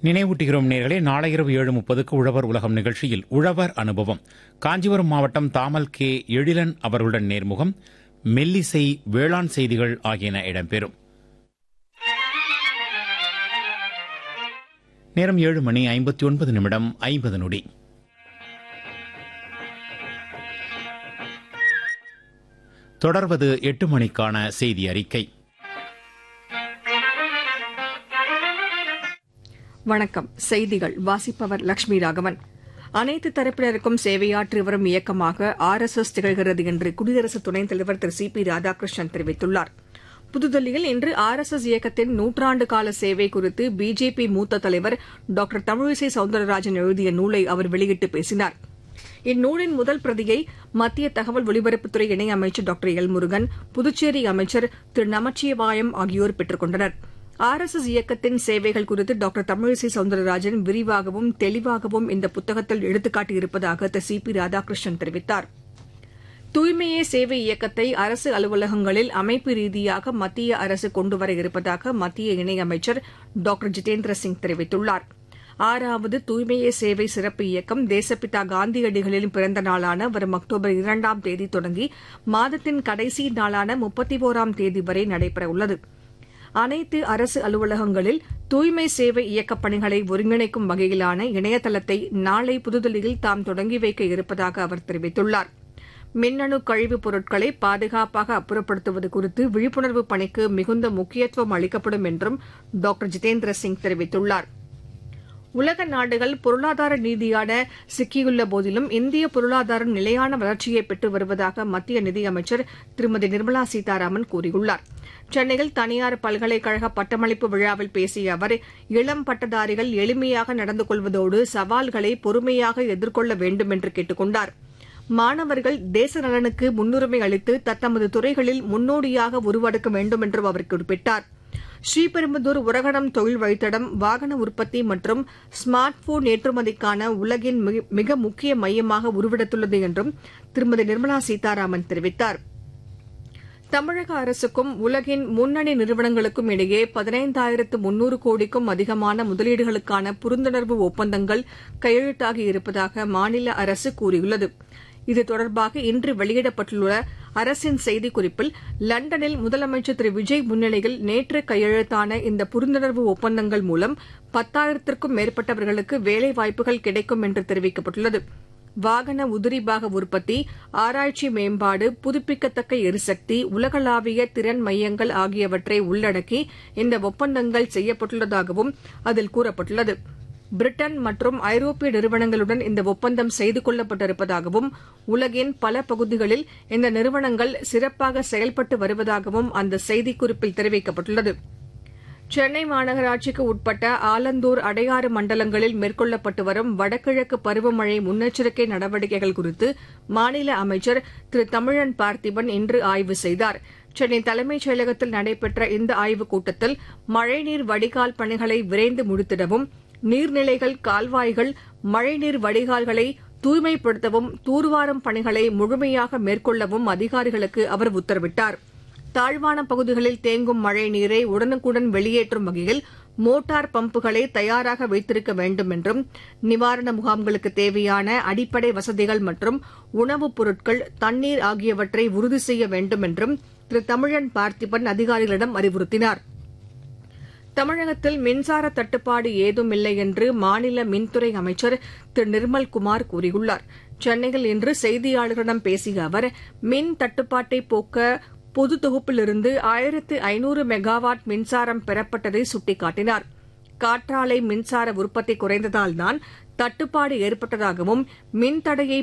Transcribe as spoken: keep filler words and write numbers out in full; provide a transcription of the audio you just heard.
நினைவூட்டுகிறோம் நேர்களே, நாளை இரவு ஏழு முப்பதுக்கு உழவர் உலகம் நிகழ்ச்சியில் உழவர் அனுபவம் காஞ்சிபுரம் மாவட்டம் தாமல் கே எழிலன் அவர்களுடன் நேர்முகம், மெல்லிசை, வேளாண் செய்திகள் ஆகியன இடம்பெறும். நேரம் ஏழு மணி ஐம்பத்தி ஒன்பது நிமிடம் ஐம்பது நொடி. தொடர்வது எட்டு மணிக்கான செய்தி அறிக்கை. வணக்கம். செய்திகள் வாசிப்பவர் லட்சுமி ராகவன். அனைத்து தரப்பினருக்கும் சேவையாற்றி வரும் இயக்கமாக ஆர் எஸ் எஸ் திகழ்கிறது என்று குடியரசு துணைத் தலைவர் திரு சி பி ராதாகிருஷ்ணன் தெரிவித்துள்ளார். புதுதில்லியில் இன்று ஆர் எஸ் எஸ் இயக்கத்தின் நூற்றாண்டு கால சேவை குறித்து பிஜேபி மூத்த தலைவர் டாக்டர் தமிழிசை சவுந்தரராஜன் எழுதிய நூலை அவர் வெளியிட்டு பேசினார். இந்நூலின் முதல் பிரதியை மத்திய தகவல் ஒலிபரப்புத்துறை இணையமைச்சர் டாக்டர் எல் முருகன், புதுச்சேரி அமைச்சர் திரு நமச்சிவாயம் ஆகியோர் பெற்றுக் கொண்டனர். ஆர் எஸ் எஸ் இயக்கத்தின் சேவைகள் குறித்து டாக்டர் தமிழிசை சவுந்தரராஜன் விரிவாகவும் தெளிவாகவும் இந்த புத்தகத்தில் எடுத்துக்காட்டியிருப்பதாக திரு சி பி ராதாகிருஷ்ணன் தெரிவித்தார். தூய்மையே சேவை இயக்கத்தை அரசு அலுவலகங்களில் அமைப்பு ரீதியாக மத்திய அரசு கொண்டுவர இருப்பதாக மத்திய இணையமைச்சர் டாக்டர் ஜிதேந்திர சிங் தெரிவித்துள்ளார். ஆறாவது தூய்மையே சேவை சிறப்பு இயக்கம் தேசப்பிதா காந்தியடிகளின் பிறந்த நாளான வரும் அக்டோபர் இரண்டாம் தேதி தொடங்கி மாதத்தின் கடைசி நாளான முப்பத்தி ஒராம் தேதி வரை நடைபெறவுள்ளது. அனைத்து அரசு அலுவலகங்களில் தூய்மை சேவை இயக்கப் பணிகளை ஒருங்கிணைக்கும் வகையிலான இணையதளத்தை நாளை புதுதில்லியில் தாம் தொடங்கி வைக்க இருப்பதாக அவர் தெரிவித்துள்ளார். மின்னணு கழிவுப் பொருட்களை பாதுகாப்பாக அப்புறப்படுத்துவது குறித்து விழிப்புணர்வு பணிக்கு மிகுந்த முக்கியத்துவம் அளிக்கப்படும் என்றும் டாக்டர் ஜிதேந்திர சிங் தெரிவித்துள்ளார். உலக நாடுகள் பொருளாதார ரீதியான சிக்கியுள்ள போதிலும் இந்திய பொருளாதாரம் நிலையான வளர்ச்சியை பெற்று வருவதாக மத்திய நிதியமைச்சர் திருமதி நிர்மலா சீதாராமன் கூறியுள்ளார். சென்னையில் தனியார் பல்கலைக்கழக பட்டமளிப்பு விழாவில் பேசிய அவர், இளம் பட்டதாரிகள் எளிமையாக நடந்து கொள்வதோடு சவால்களை பொறுமையாக எதிர்கொள்ள வேண்டும் என்று கேட்டுக் கொண்டார். மாணவர்கள் தேச நலனுக்கு முன்னுரிமை அளித்து தத்தமது துறைகளில் முன்னோடியாக உருவெடுக்க வேண்டும் என்றும் அவர் குறிப்பிட்டார். ஸ்ரீபெரும்புதூர் உரகடம் தொழில் வழித்தடம் வாகன உற்பத்தி மற்றும் ஸ்மார்ட் போன் ஏற்றுமதிக்கான உலகின் மிக முக்கிய மையமாக உருவெடுத்துள்ளது என்றும் திருமதி நிர்மலா சீதாராமன் தெரிவித்தார். தமிழக அரசுக்கும் உலகின் முன்னணி நிறுவனங்களுக்கும் இடையே பதினைந்தாயிரத்து முன்னூறு கோடிக்கும் அதிகமான முதலீடுகளுக்கான புரிந்துணர்வு ஒப்பந்தங்கள் கையெழுத்தாகி இருப்பதாக மாநில அரசு கூறியுள்ளது. இது தொடர்பாக இன்று வெளியிடப்பட்டுள்ள அரசின் செய்திக்குறிப்பில், லண்டனில் முதலமைச்சர் திரு விஜய் முன்னிலையில் நேற்று கையெழுத்தான இந்த புரிந்துணர்வு ஒப்பந்தங்கள் மூலம் பத்தாயிரத்திற்கும் மேற்பட்டவர்களுக்கு வேலைவாய்ப்புகள் கிடைக்கும் என்று தெரிவிக்கப்பட்டுள்ளது. வாகன உதிரிபாக உற்பத்தி, ஆராய்ச்சி மேம்பாடு, புதுப்பிக்கத்தக்க எரிசக்தி, உலகளாவிய திறன் மையங்கள் ஆகியவற்றை உள்ளடக்கி இந்த ஒப்பந்தங்கள் செய்யப்பட்டுள்ளதாகவும் அதில் கூறப்பட்டுள்ளது. பிரிட்டன் மற்றும் ஐரோப்பிய நிறுவனங்களுடன் இந்த ஒப்பந்தம் செய்து கொள்ளப்பட்டிருப்பதாகவும் உலகின் பல பகுதிகளில் இந்த நிறுவனங்கள் சிறப்பாக செயல்பட்டு வருவதாகவும் அந்த செய்திக்குறிப்பில் தெரிவிக்கப்பட்டுள்ளது. சென்னை மாநகராட்சிக்கு உட்பட்ட ஆலந்தூர், அடையாறு மண்டலங்களில் மேற்கொள்ளப்பட்டு வரும் வடகிழக்கு பருவமழை முன்னெச்சரிக்கை நடவடிக்கைகள் குறித்து மாநில அமைச்சர் திரு தமிழன் பார்த்திபன் இன்று ஆய்வு செய்தார். சென்னை தலைமைச் செயலகத்தில் நடைபெற்ற இந்த ஆய்வுக் கூட்டத்தில் மழைநீர் வடிகால் பணிகளை விரைந்து முடித்திடவும், நீர்நிலைகள், கால்வாய்கள், மழைநீர் வடிகால்களை தூய்மைப்படுத்தவும், தூர்வாரும் பணிகளை முழுமையாக மேற்கொள்ளவும் அதிகாரிகளுக்கு அவர் உத்தரவிட்டார். தாழ்வான பகுதிகளில் தேங்கும் மழை நீரை உடனுக்குடன் வெளியேற்றும் வகையில் மோட்டார் பம்புகளை தயாராக வைத்திருக்க வேண்டும் என்றும், நிவாரண முகாம்களுக்கு தேவையான அடிப்படை வசதிகள் மற்றும் உணவுப் பொருட்கள், தண்ணீர் ஆகியவற்றை உறுதி செய்ய வேண்டும் என்றும் திரு தமிழன் பார்த்திபன் அதிகாரிகளிடம் அறிவுறுத்தினார். தமிழகத்தில் மின்சார தட்டுப்பாடு ஏதுமில்லை என்று மாநில மின்துறை அமைச்சர் திரு நிர்மல்குமார் கூறியுள்ளார். சென்னையில் இன்று செய்தியாளர்களிடம் பேசிய அவர், மின் தட்டுப்பாட்டை போக்க பொது தொகுப்பிலிருந்து ஆயிரத்து ஐநூறு மெகாவாட் மின்சாரம் பெறப்பட்டதை சுட்டிக்காட்டினார். காற்றாலை மின்சார உற்பத்தி குறைந்ததால்தான் தட்டுப்பாடு ஏற்பட்டதாகவும், மின்தடையை